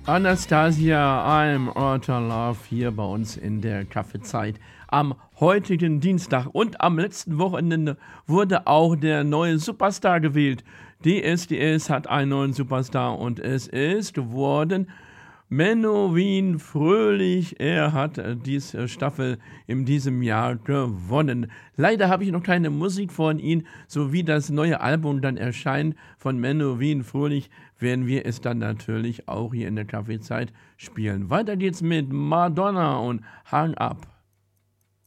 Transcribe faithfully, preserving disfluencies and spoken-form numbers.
Anastasia, I'm Outer Love hier bei uns in der Kaffeezeit am heutigen Dienstag. Und am letzten Wochenende wurde auch der neue Superstar gewählt. D S D S hat einen neuen Superstar und es ist geworden Menowin Fröhlich. Er hat diese Staffel in diesem Jahr gewonnen. Leider habe ich noch keine Musik von ihm, so wie das neue Album dann erscheint von Menowin Fröhlich, werden wir es dann natürlich auch hier in der Kaffeezeit spielen. Weiter geht's mit Madonna und Hang Up.